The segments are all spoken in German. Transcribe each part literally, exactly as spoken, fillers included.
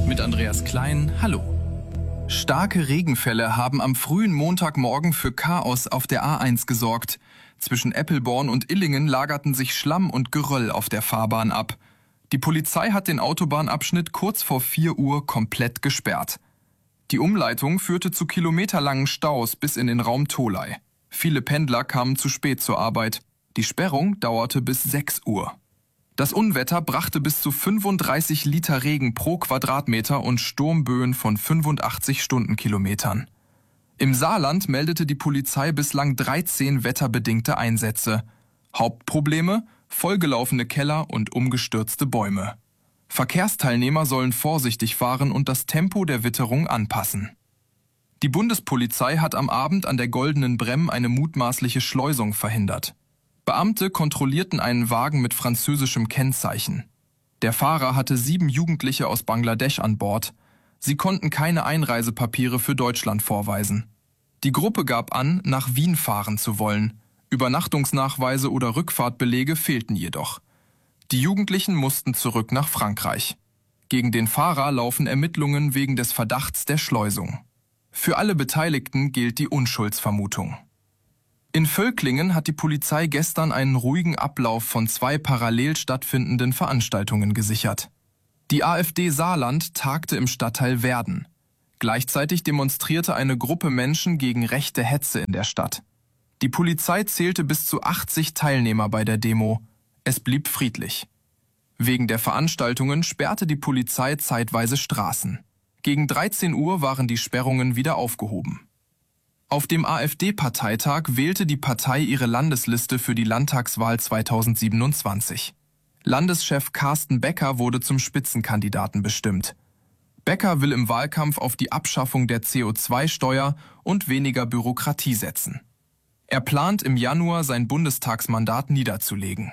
mit Andreas Klein. Hallo. Starke Regenfälle haben am frühen Montagmorgen für Chaos auf der A eins gesorgt. Zwischen Eppelborn und Illingen lagerten sich Schlamm und Geröll auf der Fahrbahn ab. Die Polizei hat den Autobahnabschnitt kurz vor vier Uhr komplett gesperrt. Die Umleitung führte zu kilometerlangen Staus bis in den Raum Tholey. Viele Pendler kamen zu spät zur Arbeit. Die Sperrung dauerte bis sechs Uhr. Das Unwetter brachte bis zu fünfunddreißig Liter Regen pro Quadratmeter und Sturmböen von fünfundachtzig Stundenkilometern. Im Saarland meldete die Polizei bislang dreizehn wetterbedingte Einsätze. Hauptprobleme: vollgelaufene Keller und umgestürzte Bäume. Verkehrsteilnehmer sollen vorsichtig fahren und das Tempo der Witterung anpassen. Die Bundespolizei hat am Abend an der Goldenen Bremm eine mutmaßliche Schleusung verhindert. Beamte kontrollierten einen Wagen mit französischem Kennzeichen. Der Fahrer hatte sieben Jugendliche aus Bangladesch an Bord. Sie konnten keine Einreisepapiere für Deutschland vorweisen. Die Gruppe gab an, nach Wien fahren zu wollen. Übernachtungsnachweise oder Rückfahrtbelege fehlten jedoch. Die Jugendlichen mussten zurück nach Frankreich. Gegen den Fahrer laufen Ermittlungen wegen des Verdachts der Schleusung. Für alle Beteiligten gilt die Unschuldsvermutung. In Völklingen hat die Polizei gestern einen ruhigen Ablauf von zwei parallel stattfindenden Veranstaltungen gesichert. Die AfD Saarland tagte im Stadtteil Werden. Gleichzeitig demonstrierte eine Gruppe Menschen gegen rechte Hetze in der Stadt. Die Polizei zählte bis zu achtzig Teilnehmer bei der Demo. Es blieb friedlich. Wegen der Veranstaltungen sperrte die Polizei zeitweise Straßen. Gegen dreizehn Uhr waren die Sperrungen wieder aufgehoben. Auf dem AfD-Parteitag wählte die Partei ihre Landesliste für die Landtagswahl zweitausendsiebenundzwanzig. Landeschef Carsten Becker wurde zum Spitzenkandidaten bestimmt. Becker will im Wahlkampf auf die Abschaffung der C O zwei Steuer und weniger Bürokratie setzen. Er plant im Januar sein Bundestagsmandat niederzulegen.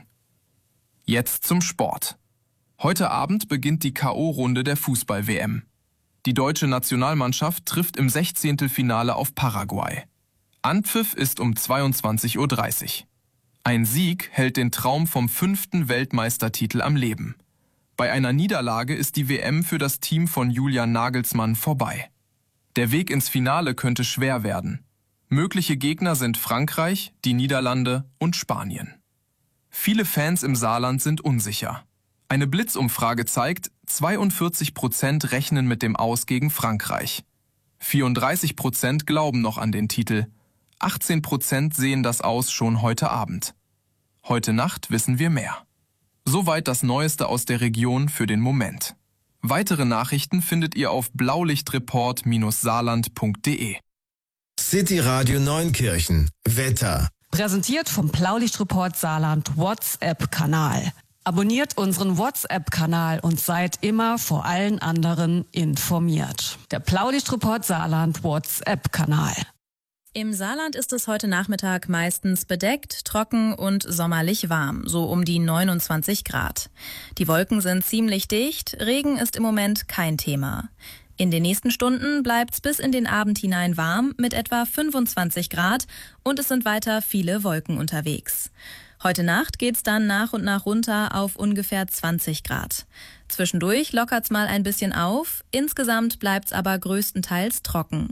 Jetzt zum Sport. Heute Abend beginnt die K O-Runde der Fußball-W M. Die deutsche Nationalmannschaft trifft im Sechzehntelfinale auf Paraguay. Anpfiff ist um zweiundzwanzig Uhr dreißig. Ein Sieg hält den Traum vom fünften Weltmeistertitel am Leben. Bei einer Niederlage ist die W M für das Team von Julian Nagelsmann vorbei. Der Weg ins Finale könnte schwer werden. Mögliche Gegner sind Frankreich, die Niederlande und Spanien. Viele Fans im Saarland sind unsicher. Eine Blitzumfrage zeigt, zweiundvierzig Prozent rechnen mit dem Aus gegen Frankreich. vierunddreißig Prozent glauben noch an den Titel. achtzehn Prozent sehen das Aus schon heute Abend. Heute Nacht wissen wir mehr. Soweit das Neueste aus der Region für den Moment. Weitere Nachrichten findet ihr auf blaulichtreport Bindestrich saarland Punkt de. City Radio Neunkirchen. Wetter. Präsentiert vom Blaulichtreport Saarland WhatsApp-Kanal. Abonniert unseren WhatsApp-Kanal und seid immer vor allen anderen informiert. Der Blaulichtreport Saarland WhatsApp-Kanal. Im Saarland ist es heute Nachmittag meistens bedeckt, trocken und sommerlich warm, so um die neunundzwanzig Grad. Die Wolken sind ziemlich dicht, Regen ist im Moment kein Thema. In den nächsten Stunden bleibt's bis in den Abend hinein warm mit etwa fünfundzwanzig Grad und es sind weiter viele Wolken unterwegs. Heute Nacht geht's dann nach und nach runter auf ungefähr zwanzig Grad. Zwischendurch lockert's mal ein bisschen auf, insgesamt bleibt's aber größtenteils trocken.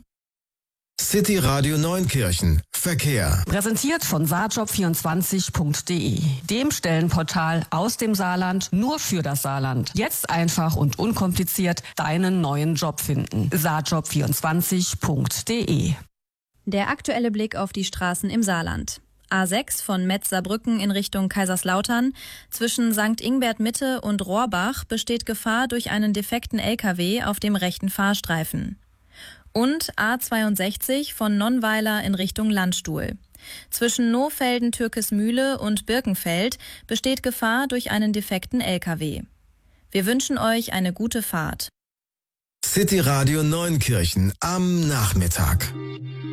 City Radio Neunkirchen. Verkehr. Präsentiert von saarjob vierundzwanzig Punkt de, dem Stellenportal aus dem Saarland nur für das Saarland. Jetzt einfach und unkompliziert deinen neuen Job finden. saarjob vierundzwanzig Punkt de. Der aktuelle Blick auf die Straßen im Saarland. A sechs von Metz-Saarbrücken in Richtung Kaiserslautern. Zwischen Sankt Ingbert Mitte und Rohrbach besteht Gefahr durch einen defekten L K W auf dem rechten Fahrstreifen. Und A zweiundsechzig von Nonnweiler in Richtung Landstuhl. Zwischen Nohfelden, Türkesmühle und Birkenfeld besteht Gefahr durch einen defekten L K W. Wir wünschen euch eine gute Fahrt. City Radio Neunkirchen am Nachmittag.